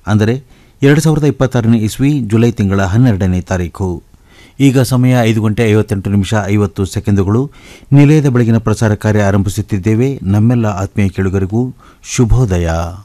ಅಂದರೆ 2026ನೇ ಇಸ್ವಿ ಜುಲೈ ತಿಂಗಳ 12ನೇ ತಾರೀಖು. ಈಗ ಸಮಯ 5:58 ನಿಲಯದ ಬೆಳಗಿನ ಪ್ರಸಾರ ಕಾರ್ಯ ಆರಂಭಿಸುತ್ತಿದ್ದೇವೆ. ನಮ್ಮೆಲ್ಲ ಆತ್ಮೀಯ ಕೇಳುಗರಿಗೂ ಶುಭೋದಯ.